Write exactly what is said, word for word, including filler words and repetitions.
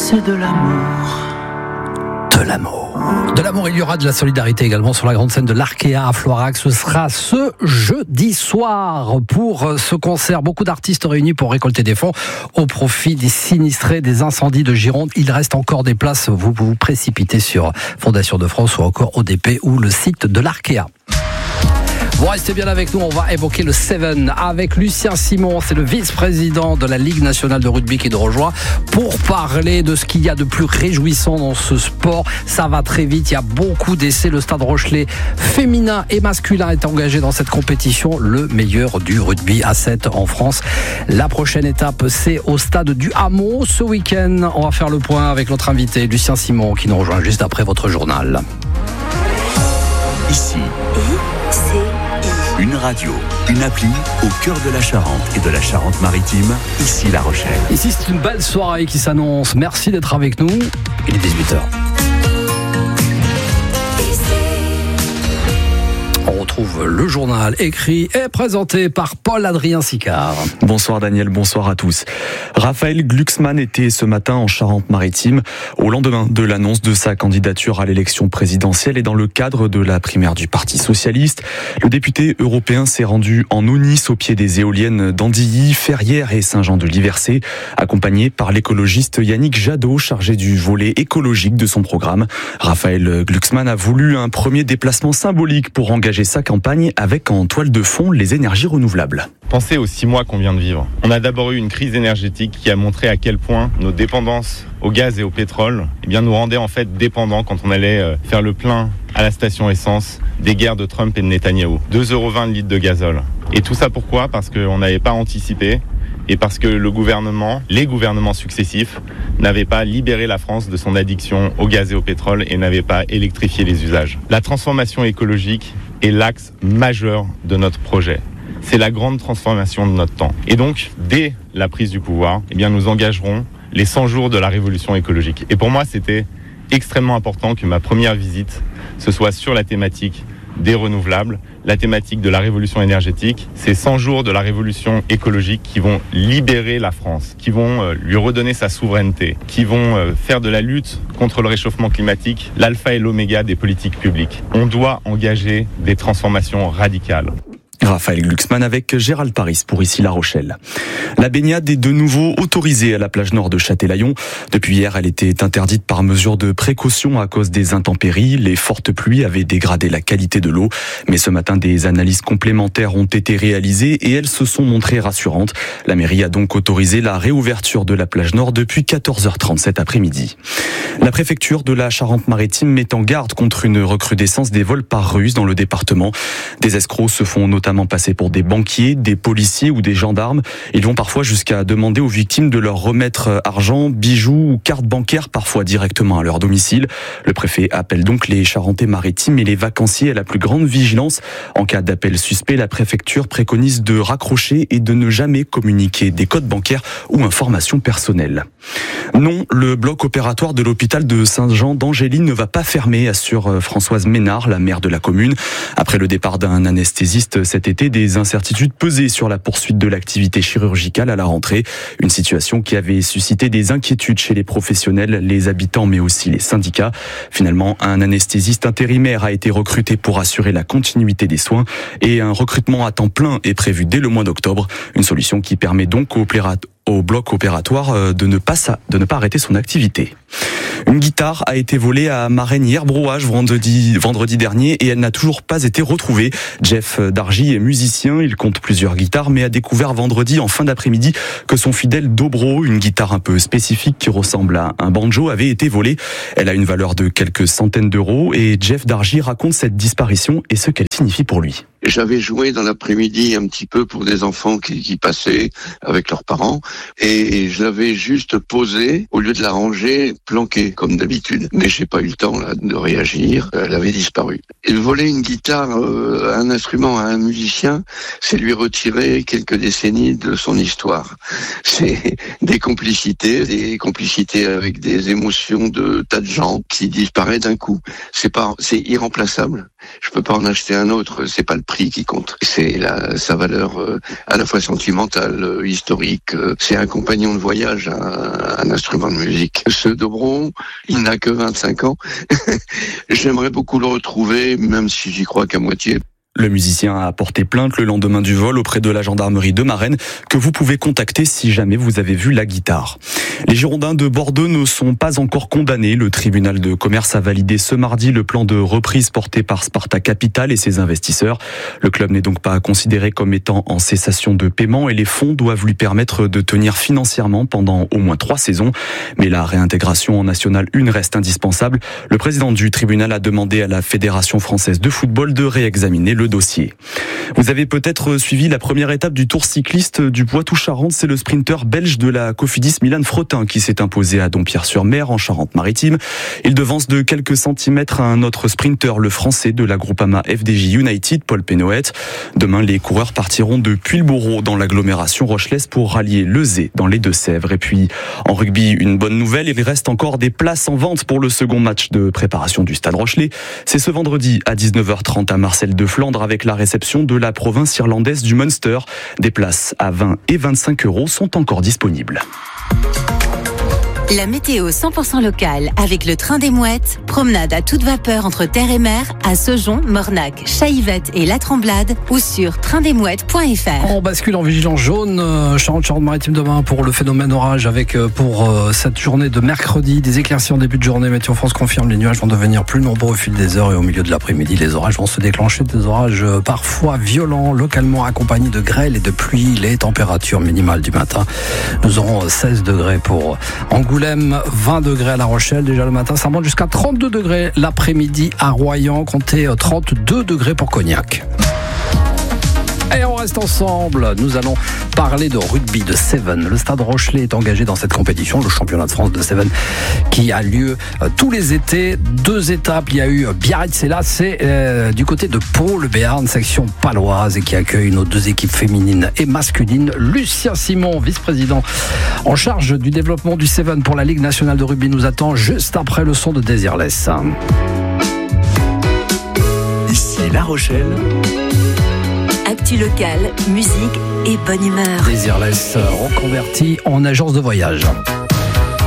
c'est de l'amour. De l'amour. De l'amour, il y aura de la solidarité également sur la grande scène de l'Arkea à Floirac. Ce sera ce jeudi soir pour ce concert. Beaucoup d'artistes réunis pour récolter des fonds au profit des sinistrés des incendies de Gironde. Il reste encore des places. Vous vous précipitez sur Fondation de France ou encore O D P ou le site de l'Arkea. Vous restez bien avec nous, on va évoquer le Seven avec Lucien Simon, c'est le vice-président de la Ligue nationale de rugby qui nous rejoint pour parler de ce qu'il y a de plus réjouissant dans ce sport. Ça va très vite, il y a beaucoup d'essais. Le Stade Rochelais féminin et masculin est engagé dans cette compétition, le meilleur du rugby à sept en France. La prochaine étape, c'est au stade du Hameau. Ce week-end, on va faire le point avec notre invité Lucien Simon qui nous rejoint juste après votre journal. Ici, c'est une radio, une appli au cœur de la Charente et de la Charente-Maritime, ici La Rochelle. Ici, c'est une belle soirée qui s'annonce. Merci d'être avec nous. Il est dix-huit heures. On retrouve le journal écrit et présenté par Paul-Adrien Sicard. Bonsoir Daniel, bonsoir à tous. Raphaël Glucksmann était ce matin en Charente-Maritime au lendemain de l'annonce de sa candidature à l'élection présidentielle et dans le cadre de la primaire du Parti socialiste. Le député européen s'est rendu en Aunis au pied des éoliennes d'Andilly, Ferrières et Saint-Jean-de-Liversay, accompagné par l'écologiste Yannick Jadot, chargé du volet écologique de son programme. Raphaël Glucksmann a voulu un premier déplacement symbolique pour engager sa campagne avec en toile de fond les énergies renouvelables. Pensez aux six mois qu'on vient de vivre. On a d'abord eu une crise énergétique qui a montré à quel point nos dépendances au gaz et au pétrole eh bien, nous rendaient en fait dépendants quand on allait faire le plein à la station essence des guerres de Trump et de Netanyahou. deux euros vingt le litre de gazole. Et tout ça pourquoi ? Parce qu'on n'avait pas anticipé et parce que le gouvernement, les gouvernements successifs, n'avaient pas libéré la France de son addiction au gaz et au pétrole et n'avaient pas électrifié les usages. La transformation écologique est l'axe majeur de notre projet. C'est la grande transformation de notre temps. Et donc, dès la prise du pouvoir, eh bien, nous engagerons les cent jours de la révolution écologique. Et pour moi, c'était extrêmement important que ma première visite, ce soit sur la thématique des renouvelables, la thématique de la révolution énergétique. C'est cent jours de la révolution écologique qui vont libérer la France, qui vont euh, lui redonner sa souveraineté, qui vont euh, faire de la lutte contre le réchauffement climatique l'alpha et l'oméga des politiques publiques. On doit engager des transformations radicales. Raphaël Glucksmann avec Gérald Paris pour ici La Rochelle. La baignade est de nouveau autorisée à la plage nord de Châtelaillon. Depuis hier, elle était interdite par mesure de précaution à cause des intempéries. Les fortes pluies avaient dégradé la qualité de l'eau. Mais ce matin, des analyses complémentaires ont été réalisées et elles se sont montrées rassurantes. La mairie a donc autorisé la réouverture de la plage nord depuis quatorze heures trente cet après-midi. La préfecture de la Charente-Maritime met en garde contre une recrudescence des vols par ruse dans le département. Des escrocs se font notamment passer pour des banquiers, des policiers ou des gendarmes. Ils vont parfois jusqu'à demander aux victimes de leur remettre argent, bijoux ou cartes bancaires, parfois directement à leur domicile. Le préfet appelle donc les Charentais-Maritimes et les vacanciers à la plus grande vigilance. En cas d'appel suspect, la préfecture préconise de raccrocher et de ne jamais communiquer des codes bancaires ou informations personnelles. Non, le bloc opératoire de l'hôpital de Saint-Jean d'Angéline ne va pas fermer, assure Françoise Ménard, la maire de la commune. Après le départ d'un anesthésiste cet été, des incertitudes pesaient sur la poursuite de l'activité chirurgicale à la rentrée. Une situation qui avait suscité des inquiétudes chez les professionnels, les habitants mais aussi les syndicats. Finalement, un anesthésiste intérimaire a été recruté pour assurer la continuité des soins et un recrutement à temps plein est prévu dès le mois d'octobre. Une solution qui permet donc aux opérateurs au bloc opératoire de ne pas de ne pas arrêter son activité. Une guitare a été volée à Marennes-hier-Brouage vendredi, vendredi dernier et elle n'a toujours pas été retrouvée. Jeff Dargy est musicien, il compte plusieurs guitares mais a découvert vendredi en fin d'après-midi que son fidèle dobro, une guitare un peu spécifique qui ressemble à un banjo, avait été volée. Elle a une valeur de quelques centaines d'euros et Jeff Dargy raconte cette disparition et ce qu'elle signifie pour lui. J'avais joué dans l'après-midi un petit peu pour des enfants qui, qui passaient avec leurs parents et je l'avais juste posée au lieu de la ranger planquée comme d'habitude. Mais j'ai pas eu le temps là de réagir, elle avait disparu. Et voler une guitare, euh, un instrument à un musicien, c'est lui retirer quelques décennies de son histoire. C'est des complicités, des complicités avec des émotions de tas de gens qui disparaissent d'un coup. C'est pas, c'est irremplaçable. Je peux pas en acheter un autre, c'est pas le prix qui compte. C'est la, sa valeur euh, à la fois sentimentale, euh, historique. Euh, c'est un compagnon de voyage, un, un instrument de musique. Ce Dobron, il n'a que vingt-cinq ans. J'aimerais beaucoup le retrouver, même si j'y crois qu'à moitié. Le musicien a porté plainte le lendemain du vol auprès de la gendarmerie de Marennes, que vous pouvez contacter si jamais vous avez vu la guitare. Les Girondins de Bordeaux ne sont pas encore condamnés. Le tribunal de commerce a validé ce mardi le plan de reprise porté par Sparta Capital et ses investisseurs. Le club n'est donc pas considéré comme étant en cessation de paiement et les fonds doivent lui permettre de tenir financièrement pendant au moins trois saisons. Mais la réintégration en National un reste indispensable. Le président du tribunal a demandé à la Fédération française de football de réexaminer le dossier. Vous avez peut-être suivi la première étape du Tour cycliste du Poitou-Charentes. C'est le sprinter belge de la Cofidis, Milan Fretin, qui s'est imposé à Dompierre-sur-Mer en Charente-Maritime. Il devance de quelques centimètres un autre sprinter, le français de la Groupama F D J United, Paul Pénoët. Demain, les coureurs partiront de Puyllborough dans l'agglomération rochelaise pour rallier Lezay dans les Deux-Sèvres. Et puis, en rugby, une bonne nouvelle, il reste encore des places en vente pour le second match de préparation du Stade Rochelais. C'est ce vendredi à dix-neuf heures trente à Marcel de Flandre avec la réception de la province irlandaise du Munster. Des places à vingt et vingt-cinq euros sont encore disponibles. La météo cent pour cent locale avec le train des Mouettes. Promenade à toute vapeur entre terre et mer à Saujon, Mornac, Chaillevette et La Tremblade ou sur train des mouettes point f r. On bascule en vigilance jaune. Euh, Charente-Maritime demain pour le phénomène orage avec euh, pour euh, cette journée de mercredi des éclaircies en début de journée. Météo France confirme les nuages vont devenir plus nombreux au fil des heures et au milieu de l'après-midi. Les orages vont se déclencher, des orages euh, parfois violents, localement accompagnés de grêle et de pluie. Les températures minimales du matin, nous aurons seize degrés pour Angoulême. vingt degrés à La Rochelle, déjà le matin, ça monte jusqu'à trente-deux degrés l'après-midi à Royan, comptez trente-deux degrés pour Cognac. Et on reste ensemble, nous allons parler de rugby, de Seven. Le Stade Rochelais est engagé dans cette compétition, le championnat de France de Seven qui a lieu euh, tous les étés. Deux étapes, il y a eu Biarritz et là c'est euh, du côté de Pau, le Béarn, section paloise et qui accueille nos deux équipes féminines et masculines. Lucien Simon, vice-président en charge du développement du Seven pour la Ligue nationale de rugby, nous attend juste après le son de Désirless. Ici La Rochelle. Actu locale, musique et bonne humeur. Désirless reconverti en agence de voyage.